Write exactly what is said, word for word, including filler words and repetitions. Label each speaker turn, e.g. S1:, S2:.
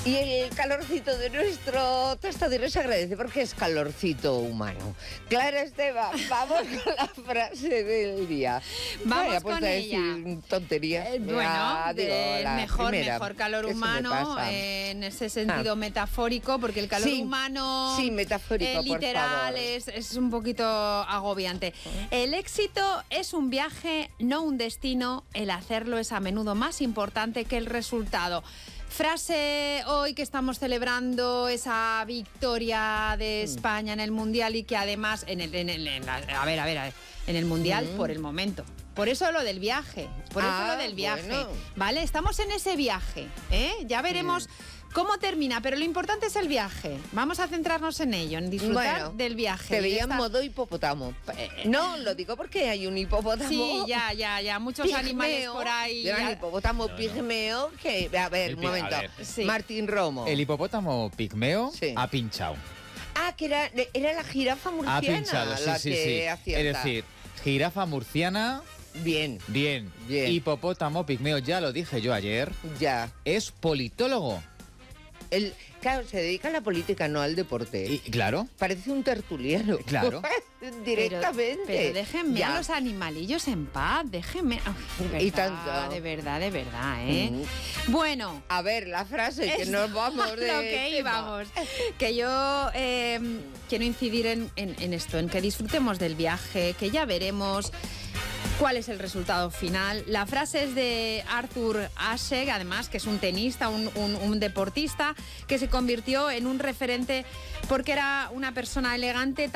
S1: Y el calorcito de nuestro tostadero se agradece porque es calorcito humano. Clara Esteban, vamos con la frase del día.
S2: Vamos
S1: Vaya,
S2: con
S1: a
S2: ella.
S1: Decir tonterías.
S2: Eh, bueno,
S1: ya,
S2: de
S1: digo, la
S2: mejor,
S1: primera,
S2: mejor calor
S1: que se me
S2: humano
S1: pasa.
S2: eh, en ese sentido
S1: Ah.
S2: metafórico, porque el calor
S1: Sí,
S2: humano
S1: sí, metafórico,
S2: eh,
S1: por
S2: literal
S1: favor.
S2: es, es un poquito agobiante. El éxito es un viaje, no un destino. El hacerlo es a menudo más importante que el resultado. Frase hoy que estamos celebrando esa victoria de España en el Mundial y que además, en el, en el- en la- a ver, a ver, a ver, en el Mundial
S1: Mm.
S2: por el momento. Por eso lo del viaje, por eso
S1: Ah,
S2: lo del viaje,
S1: bueno.
S2: ¿vale? Estamos en ese viaje, ¿eh? Ya veremos cómo termina, pero lo importante es el viaje. Vamos a centrarnos en ello, en disfrutar
S1: Bueno,
S2: del viaje.
S1: Te
S2: y de
S1: veía en
S2: esta-
S1: modo hipopótamo. No, lo digo porque hay un hipopótamo.
S2: Sí, ya, ya, ya, muchos
S1: pigmeo,
S2: animales por ahí.
S1: Gran
S2: ya-
S1: hipopótamo
S3: No, no.
S1: pigmeo que... A ver,
S3: El
S1: un
S3: pi- a
S1: momento.
S3: ver.
S2: Sí.
S1: Martín Romo.
S3: El hipopótamo pigmeo
S1: Sí.
S3: ha pinchado.
S1: Ah, que era, era la jirafa murciana
S3: Ha pinchado, sí,
S1: la
S3: sí,
S1: que
S3: sí.
S1: acierta.
S3: Es decir, jirafa murciana,
S1: Bien,
S3: bien.
S1: Bien.
S3: Hipopótamo pigmeo, ya lo dije yo ayer,
S1: ya.
S3: es politólogo.
S1: El, claro, se dedica a la política, no al deporte.
S3: Y claro,
S1: Parece un tertuliano.
S3: Claro.
S1: Directamente.
S2: Pero, pero déjenme
S1: Ya.
S2: a los animalillos en paz, déjenme. Ay, de
S1: Y
S2: verdad,
S1: tanto.
S2: De verdad, de verdad, ¿eh?
S1: Mm.
S2: Bueno.
S1: A ver, la frase, que
S2: Es
S1: nos vamos de
S2: lo que
S1: tema.
S2: íbamos. Que yo eh, quiero incidir en, en- en esto, en que disfrutemos del viaje, que ya veremos cuál es el resultado final. La frase es de Arthur Ashe, además, que es un tenista, un, un- un deportista, que se convirtió en un referente porque era una persona elegante.